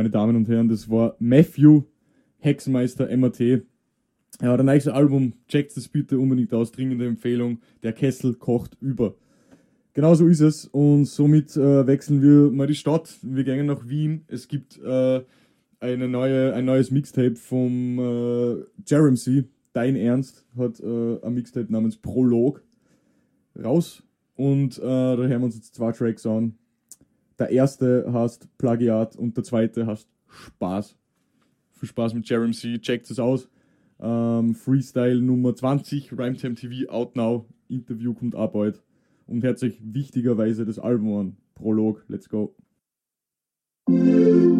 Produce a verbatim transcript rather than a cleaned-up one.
meine Damen und Herren, das war Matthew, Hexenmeister M A T. Ja, der nächste Album, checkt es bitte unbedingt aus, dringende Empfehlung, der Kessel kocht über. Genau so ist es und somit äh, wechseln wir mal die Stadt, wir gehen nach Wien. Es gibt äh, eine neue, ein neues Mixtape vom äh, Jeremy, Dein Ernst, hat äh, ein Mixtape namens Prolog raus und äh, da hören wir uns jetzt zwei Tracks an. Der erste heißt Plagiat und der zweite heißt Spaß. Viel Spaß mit Jeremy, checkt es aus. Ähm, Freestyle Nummer zwanzig, Rhymetime T V, out now, Interview kommt auch bald. Und hört sich wichtigerweise das Album an. Prolog, let's go.